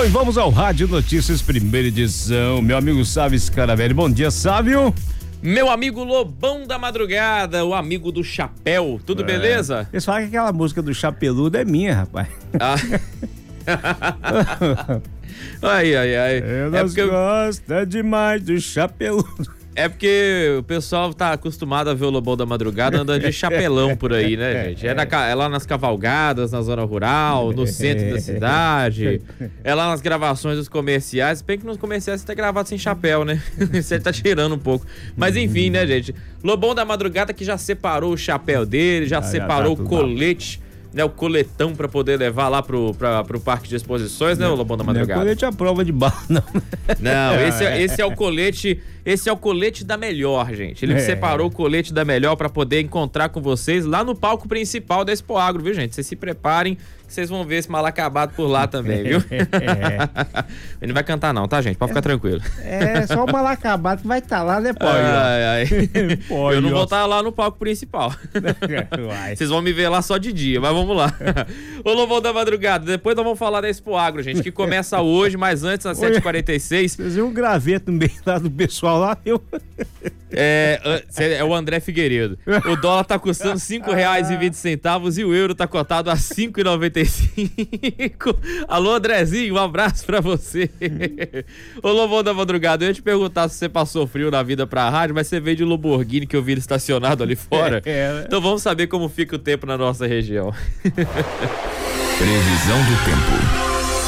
Bom, e vamos ao Rádio Notícias, primeira edição. Meu amigo Sávio Scarabelli. Bom dia, Sávio. Meu amigo Lobão da Madrugada, o amigo do chapéu. Tudo beleza? Eles falam que aquela música do Chapeludo é minha, rapaz. Ai. Elas gostam demais do Chapeludo. É porque o pessoal tá acostumado a ver o Lobão da Madrugada andando de chapelão por aí, né, gente? É lá nas cavalgadas, na zona rural, no centro da cidade. É lá nas gravações dos comerciais. Bem que nos comerciais você tá gravado sem chapéu, né? Você tá tirando um pouco. Mas enfim, né, gente? Lobão da Madrugada que já separou o chapéu dele, já separou o colete, né, o coletão pra poder levar lá pro parque de exposições, né, o Lobão da Madrugada? Não é colete à prova de bala, não. Não, esse é o colete da Melhor, gente. Ele separou o colete da Melhor pra poder encontrar com vocês lá no palco principal da Expo Agro, viu, gente? Vocês se preparem, que vocês vão ver esse mal acabado por lá também, viu? Ele não vai cantar não, tá, gente? Pode ficar tranquilo. Só o mal acabado que vai estar lá, né, pô? Eu não vou estar lá no palco principal. Vocês vão me ver lá só de dia, mas vamos lá. Ô, Lobão da Madrugada, depois nós vamos falar da Expo Agro, gente, que começa hoje, mas antes, às 7h46. Vocês viram um graveto no meio lá do pessoal lá, viu? É o André Figueiredo. O dólar tá custando R$5,20 e o euro tá cotado a R$5,95. Alô, Andrezinho, um abraço pra você. Ô, Lobão da Madrugada, eu ia te perguntar se você passou frio na vida pra rádio, mas você veio de Lamborghini que eu vi ele estacionado ali fora. Então vamos saber como fica o tempo na nossa região. Previsão do tempo.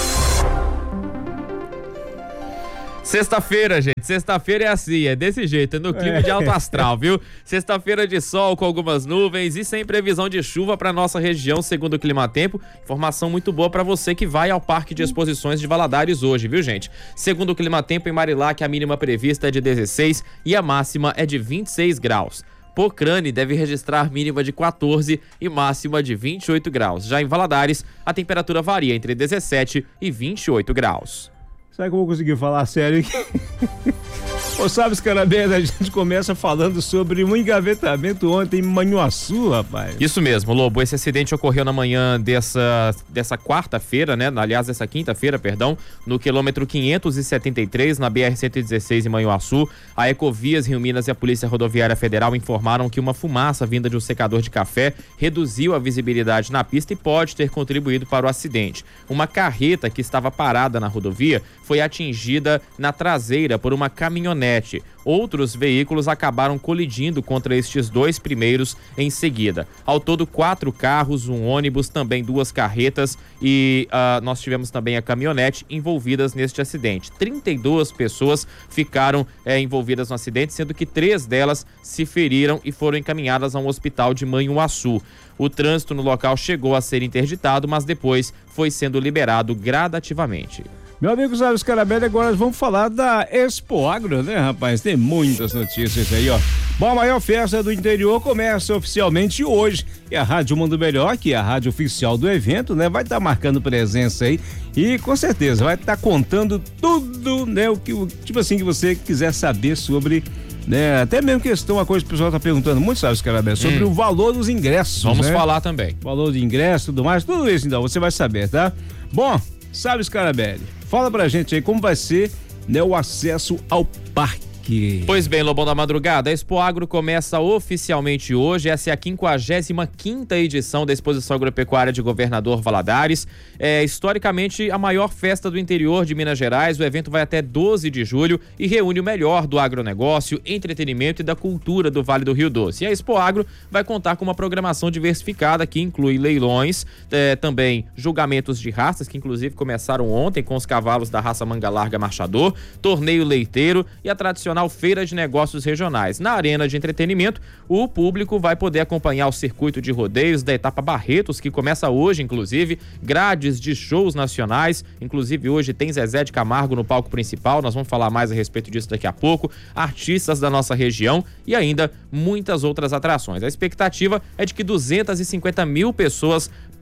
Sexta-feira, gente. Sexta-feira é assim, é desse jeito, é no clima de alto astral, viu? Sexta-feira de sol com algumas nuvens e sem previsão de chuva para nossa região, segundo o Climatempo. Informação muito boa para você que vai ao Parque de Exposições de Valadares hoje, viu, gente? Segundo o Climatempo, em Marilac, a mínima prevista é de 16 e a máxima é de 26 graus. Pocrane deve registrar mínima de 14 e máxima de 28 graus. Já em Valadares, a temperatura varia entre 17 e 28 graus. Será que eu vou conseguir falar sério aqui? Ô, Sávio Scarabelli, a gente começa falando sobre um engavetamento ontem em Manhuaçu, rapaz. Isso mesmo, Lobo. Esse acidente ocorreu na manhã dessa quarta-feira, né? Aliás, dessa quinta-feira, perdão, no quilômetro 573, na BR-116 em Manhuaçu. A Ecovias, Rio Minas e a Polícia Rodoviária Federal informaram que uma fumaça vinda de um secador de café reduziu a visibilidade na pista e pode ter contribuído para o acidente. Uma carreta que estava parada na rodovia foi atingida na traseira por uma caminhonete. Outros veículos acabaram colidindo contra estes dois primeiros em seguida. Ao todo, 4 carros, um ônibus, também 2 carretas e nós tivemos também a caminhonete envolvidas neste acidente. 32 pessoas ficaram envolvidas no acidente, sendo que 3 delas se feriram e foram encaminhadas a um hospital de Manhuaçu. O trânsito no local chegou a ser interditado, mas depois foi sendo liberado gradativamente. Meu amigo Sávio Scarabelli, agora vamos falar da Expo Agro, né, rapaz? Tem muitas notícias aí, ó. Bom, a maior festa do interior começa oficialmente hoje. E a Rádio Mundo Melhor, que é a rádio oficial do evento, né, vai estar marcando presença aí e com certeza vai estar contando tudo, né, o que, tipo assim, que você quiser saber sobre, né, até mesmo questão, uma coisa que o pessoal tá perguntando muito, Sávio Scarabelli, sobre o valor dos ingressos. Vamos, né? falar também. Valor de ingresso, tudo mais, tudo isso então, você vai saber, tá? Bom, Sávio Scarabelli, fala pra gente aí como vai ser, né, o acesso ao parque. Pois bem, Lobão da Madrugada, a Expo Agro começa oficialmente hoje. Essa é a 55ª edição da Exposição Agropecuária de Governador Valadares. É historicamente a maior festa do interior de Minas Gerais. O evento vai até 12 de julho e reúne o melhor do agronegócio, entretenimento e da cultura do Vale do Rio Doce. E a Expo Agro vai contar com uma programação diversificada que inclui leilões, também julgamentos de raças, que inclusive começaram ontem com os cavalos da raça Manga Larga Marchador, torneio leiteiro e a tradicional feira de negócios regionais. Na arena de entretenimento, o público vai poder acompanhar o circuito de rodeios da etapa Barretos, que começa hoje, inclusive, grades de shows nacionais, inclusive hoje tem Zezé de Camargo no palco principal, nós vamos falar mais a respeito disso daqui a pouco, artistas da nossa região e ainda muitas outras atrações. A expectativa é de que 250 mil pessoas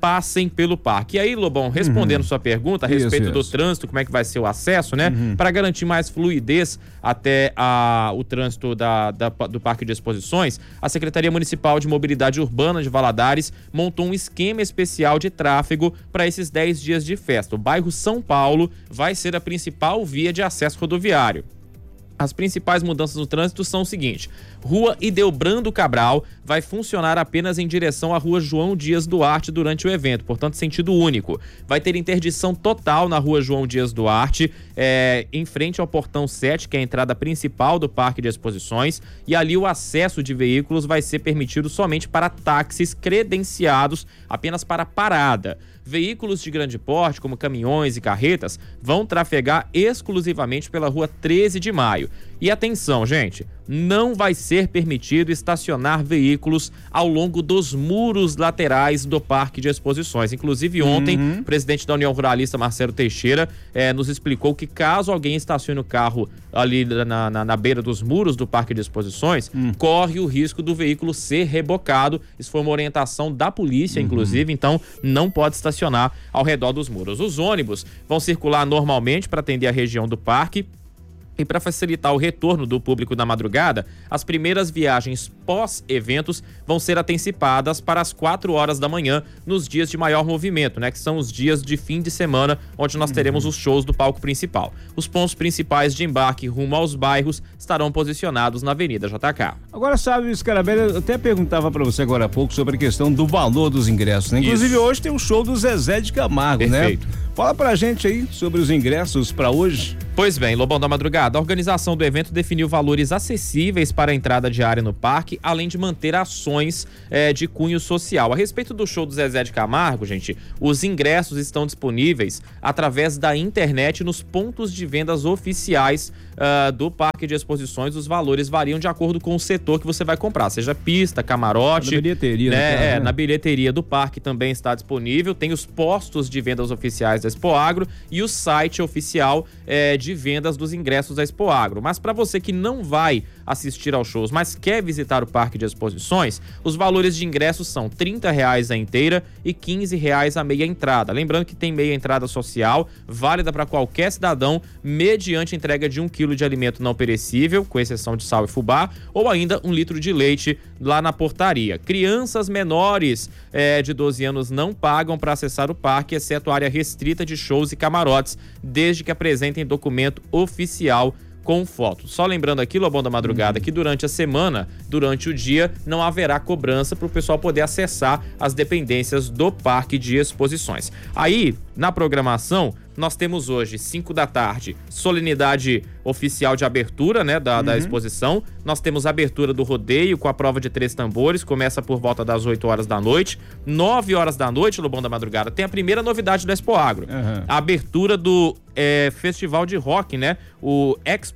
passem pelo parque. E aí, Lobão, respondendo sua pergunta a respeito do trânsito, como é que vai ser o acesso, né? Para garantir mais fluidez até o trânsito do Parque de Exposições, a Secretaria Municipal de Mobilidade Urbana de Valadares montou um esquema especial de tráfego para esses 10 dias de festa. O bairro São Paulo vai ser a principal via de acesso rodoviário. As principais mudanças no trânsito são o seguinte: Rua Ideobrando Cabral vai funcionar apenas em direção à Rua João Dias Duarte durante o evento, portanto sentido único. Vai ter interdição total na Rua João Dias Duarte, em frente ao Portão 7, que é a entrada principal do Parque de Exposições, e ali o acesso de veículos vai ser permitido somente para táxis credenciados, apenas para parada. Veículos de grande porte, como caminhões e carretas, vão trafegar exclusivamente pela Rua 13 de Maio. E atenção, gente, não vai ser permitido estacionar veículos ao longo dos muros laterais do Parque de Exposições. Inclusive ontem, o presidente da União Ruralista, Marcelo Teixeira, nos explicou que caso alguém estacione o carro ali na beira dos muros do Parque de Exposições, corre o risco do veículo ser rebocado. Isso foi uma orientação da polícia, inclusive, então não pode estacionar ao redor dos muros. Os ônibus vão circular normalmente para atender a região do parque. E para facilitar o retorno do público na madrugada, as primeiras viagens pós-eventos vão ser antecipadas para as 4 horas da manhã nos dias de maior movimento, né? Que são os dias de fim de semana, onde nós teremos os shows do palco principal. Os pontos principais de embarque rumo aos bairros estarão posicionados na Avenida JK. Agora, sabe, Scarabelli, eu até perguntava para você agora há pouco sobre a questão do valor dos ingressos, né? Inclusive hoje tem um show do Zezé de Camargo, Perfeito. Né? Fala pra gente aí sobre os ingressos para hoje. Pois bem, Lobão da Madrugada, a organização do evento definiu valores acessíveis para a entrada diária no parque, além de manter ações de cunho social. A respeito do show do Zezé de Camargo, gente, os ingressos estão disponíveis através da internet nos pontos de vendas oficiais do Parque de Exposições. Os valores variam de acordo com o setor que você vai comprar, seja pista, camarote. Na bilheteria, né? Na bilheteria do parque também está disponível. Tem os postos de vendas oficiais da Expoagro e o site oficial de vendas dos ingressos da Expoagro. Mas para você que não vai assistir aos shows, mas quer visitar o Parque de Exposições, os valores de ingressos são R$30 a inteira e R$15 a meia entrada. Lembrando que tem meia entrada social, válida para qualquer cidadão, mediante entrega de 1 quilo de alimento não perecível, com exceção de sal e fubá, ou ainda 1 litro de leite lá na portaria. Crianças menores de 12 anos não pagam para acessar o parque, exceto a área restrita de shows e camarotes, desde que apresentem documento oficial com foto. Só lembrando aqui, Lobão da Madrugada, que durante a semana, durante o dia, não haverá cobrança para o pessoal poder acessar as dependências do Parque de Exposições. Aí, na programação, nós temos hoje, 5 da tarde, solenidade oficial de abertura, né, da exposição. Nós temos a abertura do rodeio com a prova de 3 tambores, começa por volta das 8 horas da noite. 9 horas da noite, Lobão da Madrugada, tem a primeira novidade do Expoagro. A abertura do festival de rock, né, o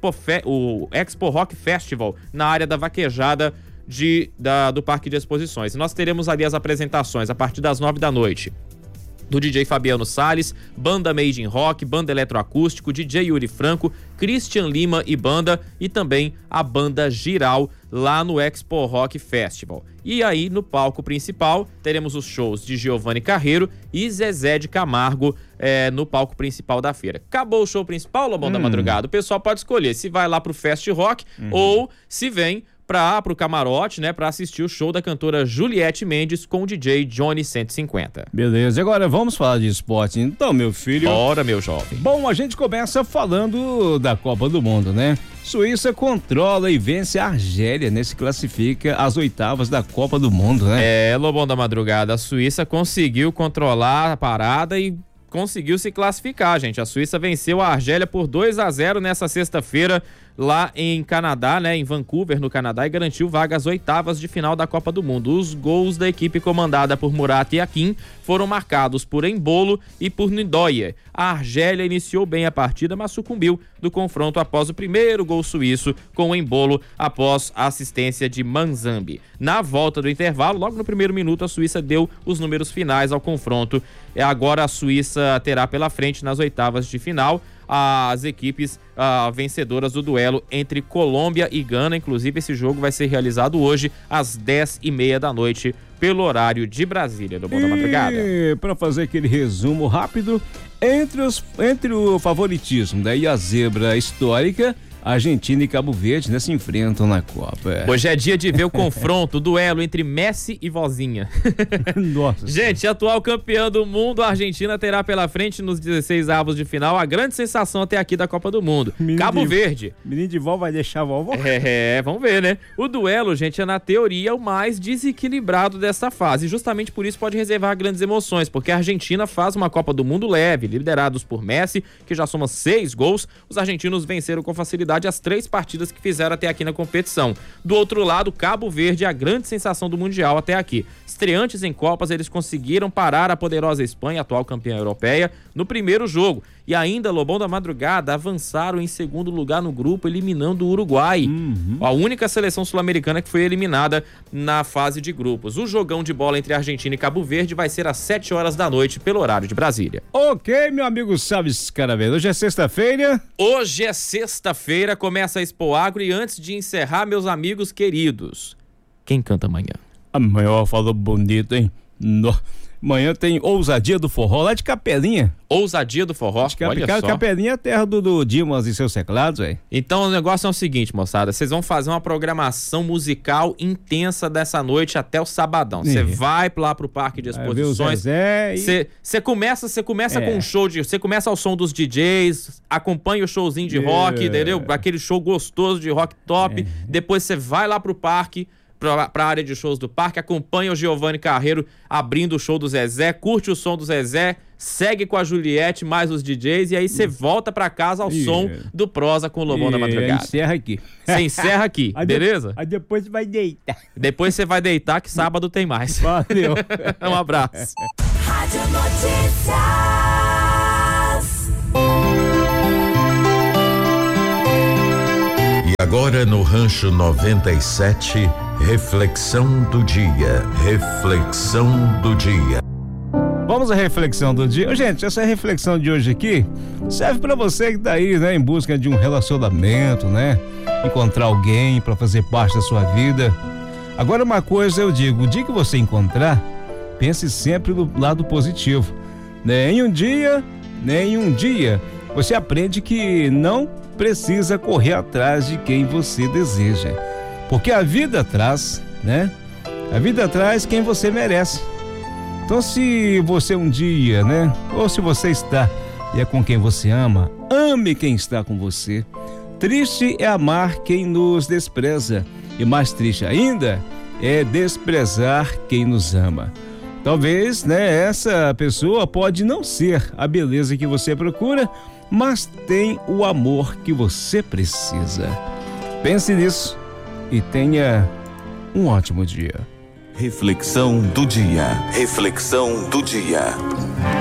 Expo Rock Festival, na área da vaquejada do Parque de Exposições. E nós teremos ali as apresentações a partir das 9 da noite. Do DJ Fabiano Salles, banda Made in Rock, banda Eletroacústico, DJ Yuri Franco, Christian Lima e banda, e também a banda Giral lá no Expo Rock Festival. E aí, no palco principal, teremos os shows de Giovanni Carreiro e Zezé de Camargo no palco principal da feira. Acabou o show principal, Lobão da Madrugada, o pessoal pode escolher se vai lá pro Fest Rock ou se vem pro camarote, né, pra assistir o show da cantora Juliette Mendes com o DJ Johnny 150. Beleza, agora vamos falar de esporte. Então, meu filho... Bora, meu jovem. Bom, a gente começa falando da Copa do Mundo, né? Suíça controla e vence a Argélia, né? Se classifica às 8ª da Copa do Mundo, né? Lobão da Madrugada, a Suíça conseguiu controlar a parada e conseguiu se classificar, gente. A Suíça venceu a Argélia por 2-0 nessa sexta-feira lá em Canadá, né, em Vancouver, no Canadá, e garantiu vaga às 8ª de final da Copa do Mundo. Os gols da equipe comandada por Murat Yakin foram marcados por Embolo e por Ndoye. A Argélia iniciou bem a partida, mas sucumbiu do confronto após o primeiro gol suíço com o Embolo após a assistência de Manzambi. Na volta do intervalo, logo no primeiro minuto, a Suíça deu os números finais ao confronto. Agora a Suíça terá pela frente nas 8ª de final as equipes vencedoras do duelo entre Colômbia e Gana. Inclusive, esse jogo vai ser realizado hoje às 10h30 da noite pelo horário de Brasília, do Bom da Madrugada. E para fazer aquele resumo rápido, entre o favoritismo, daí a zebra histórica, Argentina e Cabo Verde, né, se enfrentam na Copa. Hoje é dia de ver o confronto, o duelo entre Messi e Vozinha. Nossa. Gente, atual campeã do mundo, a Argentina terá pela frente nos 16 avos de final a grande sensação até aqui da Copa do Mundo, Cabo Verde. Menino de vó vai deixar a vovó? Vamos ver, né? O duelo, gente, é na teoria o mais desequilibrado dessa fase. E justamente por isso pode reservar grandes emoções, porque a Argentina faz uma Copa do Mundo leve, liderados por Messi, que já soma 6 gols. Os argentinos venceram com facilidade as 3 partidas que fizeram até aqui na competição. Do outro lado, Cabo Verde é a grande sensação do Mundial até aqui. Estreantes em Copas, eles conseguiram parar a poderosa Espanha, atual campeã europeia, no primeiro jogo. E ainda, Lobão da Madrugada, avançaram em segundo lugar no grupo, eliminando o Uruguai. A única seleção sul-americana que foi eliminada na fase de grupos. O jogão de bola entre Argentina e Cabo Verde vai ser às 7 horas da noite, pelo horário de Brasília. Ok, meu amigo Salves Caravela. Hoje é sexta-feira. Hoje é sexta-feira, começa a Expoagro e antes de encerrar, meus amigos queridos, quem canta amanhã? Amanhã falou bonito, hein? Amanhã tem Ousadia do Forró, lá de Capelinha. Ousadia do Forró, olha só. Capelinha é terra do Dimas e seus teclados, velho. Então o negócio é o seguinte, moçada, vocês vão fazer uma programação musical intensa dessa noite até o sabadão. Você vai lá pro Parque de Exposições. Você começa com um show você começa ao som dos DJs, acompanha o showzinho de rock, entendeu? Aquele show gostoso de rock top. Depois você vai lá pro parque, pra área de shows do parque, acompanha o Giovanni Carreiro abrindo o show do Zezé, curte o som do Zezé, segue com a Juliette mais os DJs e aí você volta pra casa ao som do Prosa com o Lobão da Madrugada. Encerra aqui. Você encerra aqui, beleza? Aí depois você vai deitar. Depois você vai deitar que sábado tem mais. Valeu. Um abraço. Rádio Notícias. E agora no Rancho 97, reflexão do dia. Reflexão do dia. Vamos à reflexão do dia. Gente, essa reflexão de hoje aqui serve pra você que tá aí, né, em busca de um relacionamento, né? Encontrar alguém pra fazer parte da sua vida. Agora uma coisa eu digo, o dia que você encontrar, pense sempre no lado positivo. Nenhum dia você aprende que não precisa correr atrás de quem você deseja. Porque a vida traz, né? A vida traz quem você merece. Então se você um dia, né? Ou se você está e é com quem você ama, ame quem está com você. Triste é amar quem nos despreza. E mais triste ainda é desprezar quem nos ama. Talvez, né? Essa pessoa pode não ser a beleza que você procura, mas tem o amor que você precisa. Pense nisso e tenha um ótimo dia. Reflexão do dia. Reflexão do dia.